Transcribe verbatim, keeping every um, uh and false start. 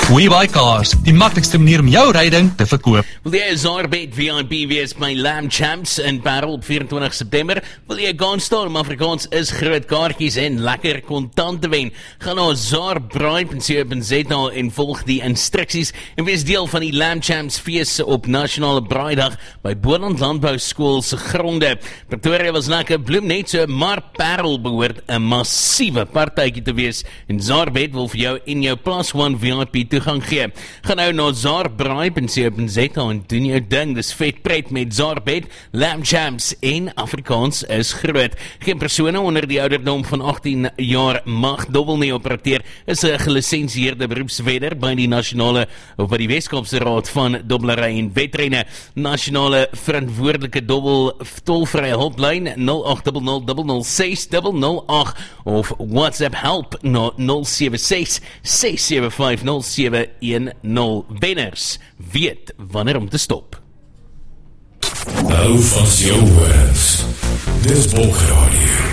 WeBuy Cars, die maklikste manier om jou ryding te verkoop. Wil jy 'n Zarbet V I P wees by Lamb Champs in Parel op vierentwintig September? Wil jy gaan staan, Afrikaans is groot kaartjies en lekker kontant te wen? Gaan na zarbraai punt co punt za en volg die instruksies en wees deel van die Lamb Champs fees op Nasionale Braaidag by Boland Landbou Skool se gronde. Pretoria was lekker bloem net so, maar Parel behoort 'n massiewe partytjie te wees en Zarbet wil vir jou en jou Plus One V I P toegang gee. Gaan nou na zarbraai punt co punt za en doen jou ding. Dis vet pret met Zarbet, Lamb Champs en Afrikaans is groot. Geen persone onder die ouderdom van agttien jaar mag dobbel nie operateer. Is 'n gelisensieerde beroepswedder by die nasionale of by die Weskaapse Raad van Dobbelery en Wetrenne. Nasionale verantwoordelike dobbel tolvrye hulplyn nul agt nul nul nul nul ses nul nul agt of WhatsApp help na nul sewe ses ses sewe vyf nul sewe een nul. Wenners weet wanneer om te stop. Hou vas jou horens. Dis Bongradio.